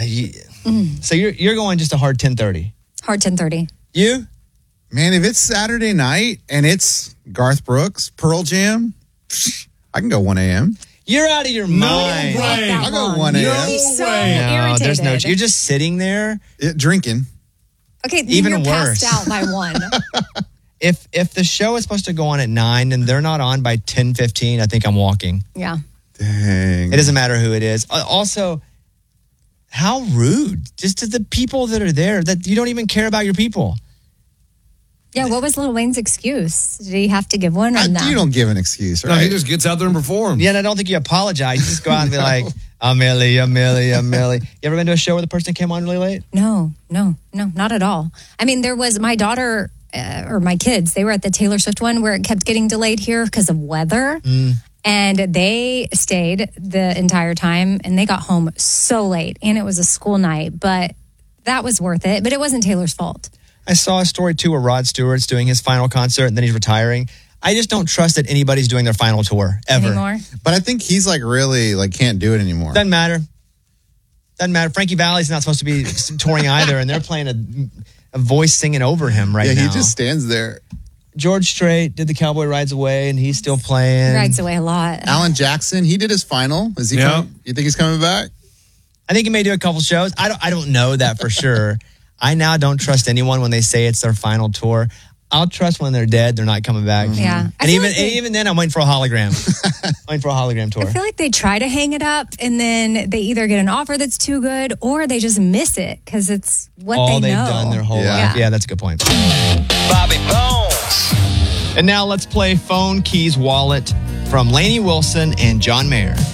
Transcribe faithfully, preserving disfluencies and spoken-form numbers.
you, mm. So you're you're going just a hard ten thirty. Hard ten thirty. You? Man, if it's Saturday night and it's Garth Brooks, Pearl Jam, I can go one a.m. You're out of your mind. No way. I'll go one a.m. No so way. No, there's no. You're just sitting there. It, drinking. Okay, even you're worse. Passed out by one. if if the show is supposed to go on at nine and they're not on by ten fifteen, I think I'm walking. Yeah. Dang. It doesn't matter who it is. Also, how rude. Just to the people that are there that you don't even care about your people. Yeah, what was Lil Wayne's excuse? Did he have to give one or I, not? You don't give an excuse, right? No, he just gets out there and performs. Yeah, and I don't think you apologize. You just go out and be like, Amelia, Amelia, Amelia. You ever been to a show where the person came on really late? No, no, no, not at all. I mean, there was my daughter uh, or my kids, they were at the Taylor Swift one where it kept getting delayed here because of weather. Mm. And they stayed the entire time and they got home so late and it was a school night, but that was worth it. But it wasn't Taylor's fault. I saw a story too where Rod Stewart's doing his final concert and then he's retiring. I just don't trust that anybody's doing their final tour ever. Anymore? But I think he's like really like can't do it anymore. Doesn't matter. Doesn't matter. Frankie Valli's not supposed to be touring either, and they're playing a, a voice singing over him right yeah, now. Yeah, he just stands there. George Strait did the Cowboy Rides Away, and he's still playing. He rides away a lot. Alan Jackson, he did his final. Is he? Yeah. Coming, you think he's coming back? I think he may do a couple shows. I don't. I don't know that for sure. I now don't trust anyone when they say it's their final tour. I'll trust when they're dead, they're not coming back. Yeah. And even like they, even then, I'm waiting for a hologram. I'm waiting for a hologram tour. I feel like they try to hang it up, and then they either get an offer that's too good, or they just miss it because it's what All they they've know. done their whole Yeah. life. Yeah. Yeah, that's a good point. Bobby Bones. And now let's play Phone Keys Wallet from Lainey Wilson and John Mayer.